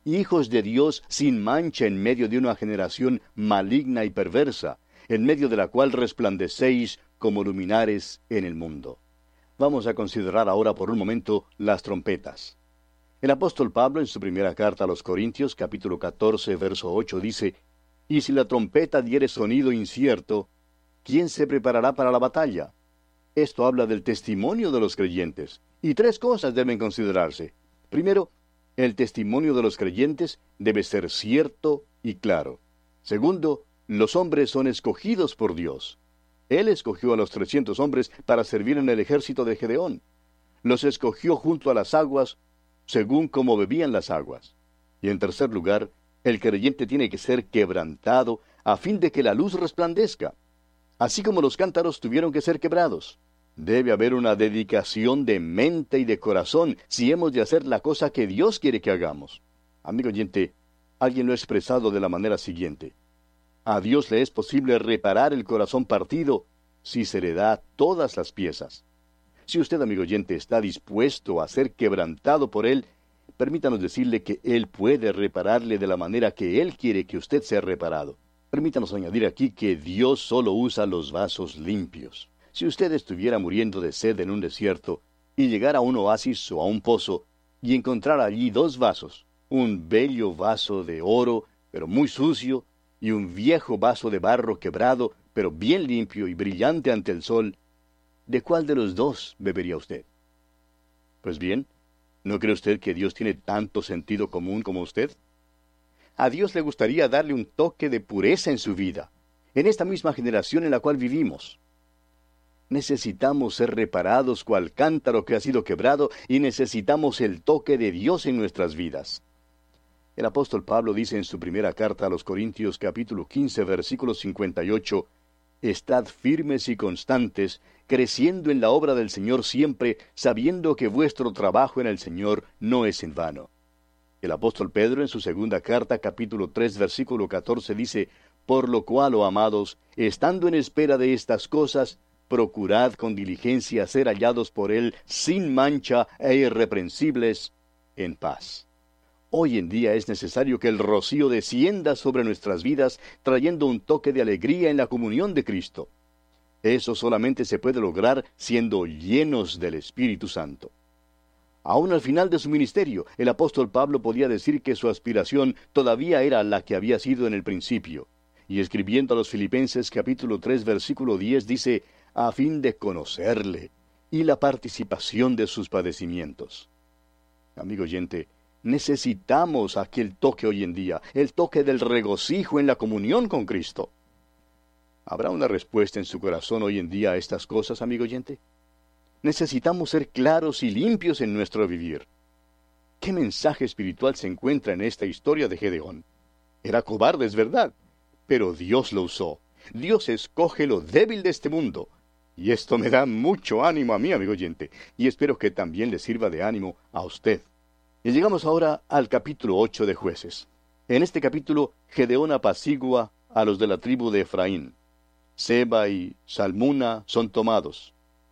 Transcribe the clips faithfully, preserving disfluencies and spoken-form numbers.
hijos de Dios sin mancha en medio de una generación maligna y perversa, en medio de la cual resplandecéis como luminares en el mundo. Vamos a considerar ahora por un momento las trompetas. El apóstol Pablo en su primera carta a los Corintios, capítulo catorce, verso ocho, dice: «Y si la trompeta diere sonido incierto, ¿quién se preparará para la batalla?». Esto habla del testimonio de los creyentes, y tres cosas deben considerarse. Primero, el testimonio de los creyentes debe ser cierto y claro. Segundo, los hombres son escogidos por Dios. Él escogió a los trescientos hombres para servir en el ejército de Gedeón. Los escogió junto a las aguas, según como bebían las aguas. Y en tercer lugar, el creyente tiene que ser quebrantado a fin de que la luz resplandezca. Así como los cántaros tuvieron que ser quebrados. Debe haber una dedicación de mente y de corazón si hemos de hacer la cosa que Dios quiere que hagamos. Amigo oyente, alguien lo ha expresado de la manera siguiente: a Dios le es posible reparar el corazón partido si se le da todas las piezas. Si usted, amigo oyente, está dispuesto a ser quebrantado por Él, permítanos decirle que Él puede repararle de la manera que Él quiere que usted sea reparado. Permítanos añadir aquí que Dios solo usa los vasos limpios. Si usted estuviera muriendo de sed en un desierto y llegara a un oasis o a un pozo y encontrara allí dos vasos, un bello vaso de oro, pero muy sucio, y un viejo vaso de barro quebrado, pero bien limpio y brillante ante el sol, ¿de cuál de los dos bebería usted? Pues bien, ¿no cree usted que Dios tiene tanto sentido común como usted? A Dios le gustaría darle un toque de pureza en su vida, en esta misma generación en la cual vivimos. Necesitamos ser reparados cual cántaro que ha sido quebrado, y necesitamos el toque de Dios en nuestras vidas. El apóstol Pablo dice en su primera carta a los Corintios, capítulo quince, versículo cincuenta y ocho, «Estad firmes y constantes, creciendo en la obra del Señor siempre, sabiendo que vuestro trabajo en el Señor no es en vano». El apóstol Pedro en su segunda carta, capítulo tres, versículo catorce, dice: «Por lo cual, oh amados, estando en espera de estas cosas, procurad con diligencia ser hallados por Él sin mancha e irreprensibles, en paz». Hoy en día es necesario que el rocío descienda sobre nuestras vidas, trayendo un toque de alegría en la comunión de Cristo. Eso solamente se puede lograr siendo llenos del Espíritu Santo. Aún al final de su ministerio, el apóstol Pablo podía decir que su aspiración todavía era la que había sido en el principio. Y escribiendo a los Filipenses capítulo tres, versículo diez, dice: «a fin de conocerle y la participación de sus padecimientos». Amigo oyente, necesitamos aquel toque hoy en día, el toque del regocijo en la comunión con Cristo. ¿Habrá una respuesta en su corazón hoy en día a estas cosas, amigo oyente? Necesitamos ser claros y limpios en nuestro vivir. ¿Qué mensaje espiritual se encuentra en esta historia de Gedeón? Era cobarde, es verdad, pero Dios lo usó. Dios escoge lo débil de este mundo. Y esto me da mucho ánimo a mí, amigo oyente, y espero que también le sirva de ánimo a usted. Y llegamos ahora al capítulo ocho de Jueces. En este capítulo, Gedeón apacigua a los de la tribu de Efraín. Seba y Salmuna son tomados.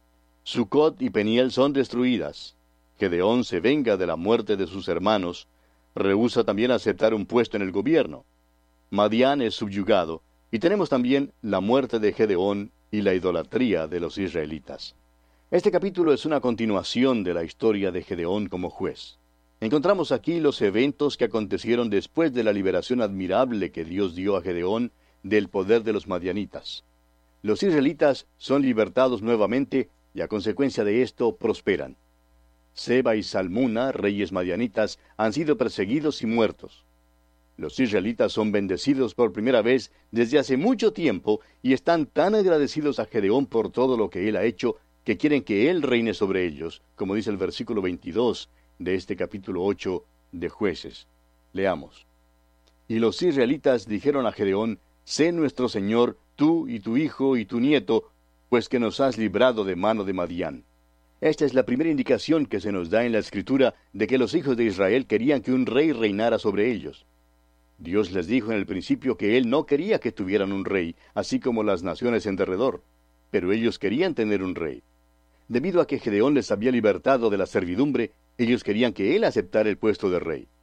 Sucot y Peniel son destruidas. Gedeón se venga de la muerte de sus hermanos. Rehúsa también aceptar un puesto en el gobierno. Madián es subyugado. Y tenemos también la muerte de Gedeón y la idolatría de los israelitas. Este capítulo es una continuación de la historia de Gedeón como juez. Encontramos aquí los eventos que acontecieron después de la liberación admirable que Dios dio a Gedeón del poder de los madianitas. Los israelitas son libertados nuevamente y a consecuencia de esto prosperan. Seba y Salmuna, reyes madianitas, han sido perseguidos y muertos. Los israelitas son bendecidos por primera vez desde hace mucho tiempo y están tan agradecidos a Gedeón por todo lo que él ha hecho que quieren que él reine sobre ellos, como dice el versículo veintidós de este capítulo ocho de Jueces. Leamos. Y los israelitas dijeron a Gedeón: «Sé nuestro señor, tú y tu hijo y tu nieto, pues que nos has librado de mano de Madián». Esta es la primera indicación que se nos da en la Escritura de que los hijos de Israel querían que un rey reinara sobre ellos. Dios les dijo en el principio que Él no quería que tuvieran un rey, así como las naciones en derredor, pero ellos querían tener un rey. Debido a que Gedeón les había libertado de la servidumbre, ellos querían que él aceptara el puesto de rey.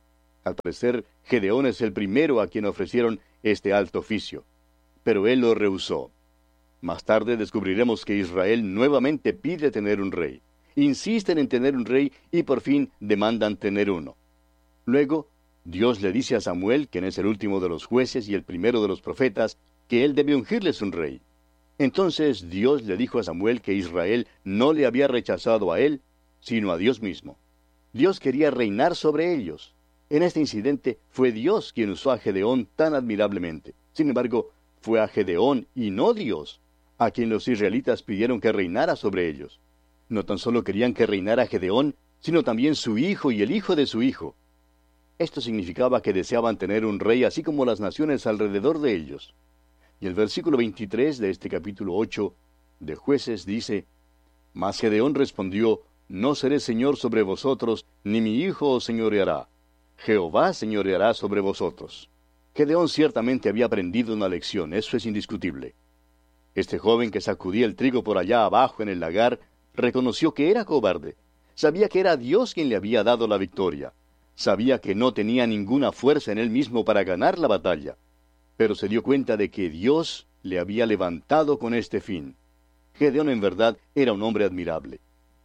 Al parecer, Gedeón es el primero a quien ofrecieron este alto oficio, pero él lo rehusó. Más tarde descubriremos que Israel nuevamente pide tener un rey. Insisten en tener un rey y por fin demandan tener uno. Luego, Dios le dice a Samuel, quien es el último de los jueces y el primero de los profetas, que él debe ungirles un rey. Entonces Dios le dijo a Samuel que Israel no le había rechazado a él, sino a Dios mismo. Dios quería reinar sobre ellos. En este incidente fue Dios quien usó a Gedeón tan admirablemente. Sin embargo, fue a Gedeón y no Dios a quien los israelitas pidieron que reinara sobre ellos. No tan solo querían que reinara Gedeón, sino también su hijo y el hijo de su hijo. Esto significaba que deseaban tener un rey así como las naciones alrededor de ellos. Y el versículo veintitrés de este capítulo ocho de Jueces dice: Mas Gedeón respondió: No seré señor sobre vosotros, ni mi hijo os señoreará. Jehová señoreará sobre vosotros. Gedeón ciertamente había aprendido una lección, eso es indiscutible. Este joven que sacudía el trigo por allá abajo en el lagar, reconoció que era cobarde. Sabía que era Dios quien le había dado la victoria. Sabía que no tenía ninguna fuerza en él mismo para ganar la batalla. Pero se dio cuenta de que Dios le había levantado con este fin. Gedeón en verdad era un hombre admirable.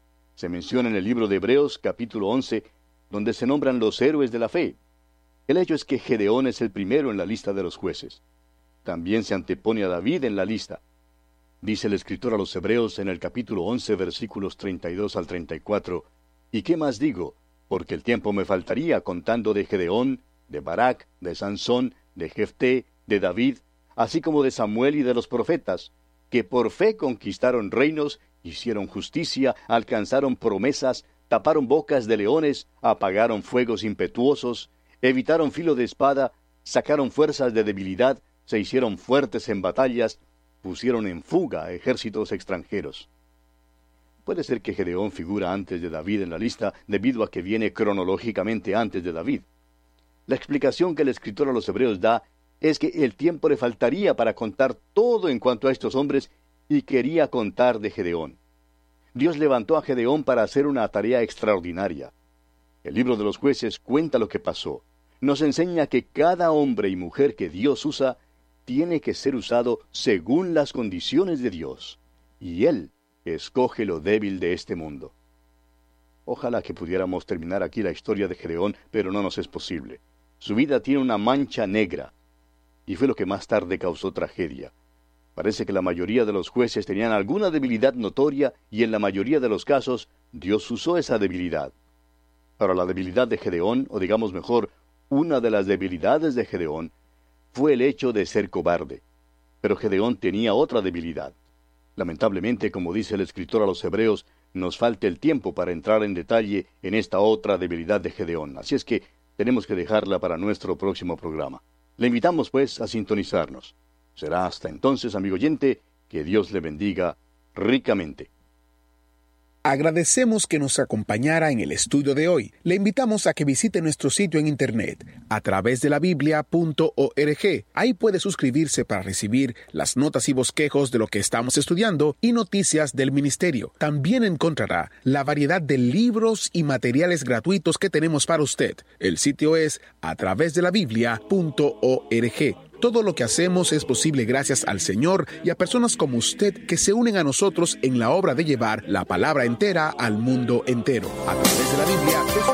Se menciona en el libro de Hebreos capítulo once, donde se nombran los héroes de la fe. El hecho es que Gedeón es el primero en la lista de los jueces. También se antepone a David en la lista. Dice el escritor a los Hebreos en el capítulo once, versículos treinta y dos al treinta y cuatro, ¿y qué más digo? Porque el tiempo me faltaría contando de Gedeón, de Barak, de Sansón, de Jefté, de David, así como de Samuel y de los profetas, que por fe conquistaron reinos, hicieron justicia, alcanzaron promesas, taparon bocas de leones, apagaron fuegos impetuosos, evitaron filo de espada, sacaron fuerzas de debilidad, se hicieron fuertes en batallas, pusieron en fuga a ejércitos extranjeros. Puede ser que Gedeón figura antes de David en la lista debido a que viene cronológicamente antes de David. La explicación que el escritor a los Hebreos da es que el tiempo le faltaría para contar todo en cuanto a estos hombres y quería contar de Gedeón. Dios levantó a Gedeón para hacer una tarea extraordinaria. El libro de los Jueces cuenta lo que pasó. Nos enseña que cada hombre y mujer que Dios usa tiene que ser usado según las condiciones de Dios. Y Él escoge lo débil de este mundo. Ojalá que pudiéramos terminar aquí la historia de Gedeón, pero no nos es posible. Su vida tiene una mancha negra, y fue lo que más tarde causó tragedia. Parece que la mayoría de los jueces tenían alguna debilidad notoria, y en la mayoría de los casos, Dios usó esa debilidad. Ahora, la debilidad de Gedeón, o digamos mejor, una de las debilidades de Gedeón, fue el hecho de ser cobarde. Pero Gedeón tenía otra debilidad. Lamentablemente, como dice el escritor a los Hebreos, nos falta el tiempo para entrar en detalle en esta otra debilidad de Gedeón. Así es que tenemos que dejarla para nuestro próximo programa. Le invitamos, pues, a sintonizarnos. Será hasta entonces, amigo oyente, que Dios le bendiga ricamente. Agradecemos que nos acompañara en el estudio de hoy. Le invitamos a que visite nuestro sitio en internet a través de la biblia punto org. Ahí puede suscribirse para recibir las notas y bosquejos de lo que estamos estudiando y noticias del ministerio. También encontrará la variedad de libros y materiales gratuitos que tenemos para usted. El sitio es a través de la biblia punto org. Todo lo que hacemos es posible gracias al Señor y a personas como usted que se unen a nosotros en la obra de llevar la palabra entera al mundo entero. A través de la Biblia es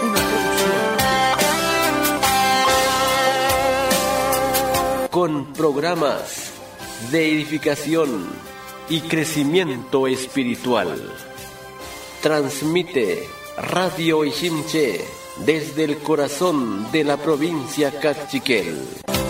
una producción. Con programas de edificación y crecimiento espiritual. Transmite Radio Iximché desde el corazón de la provincia Cachiquel.